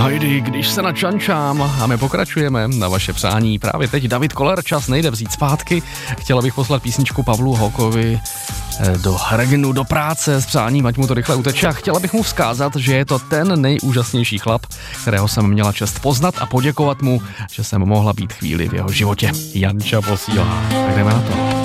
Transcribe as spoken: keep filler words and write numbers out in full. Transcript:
Hajdy, když se načančám a my pokračujeme na vaše přání. Právě teď David Koller, čas nejde vzít zpátky. Chtěla bych poslat písničku Pavlu Hokovi do Reginu, do práce s přáním, ať mu to rychle uteče. A chtěla bych mu vzkázat, že je to ten nejúžasnější chlap, kterého jsem měla čest poznat a poděkovat mu, že jsem mohla být chvíli v jeho životě. Janča posílá. Tak jdeme na to.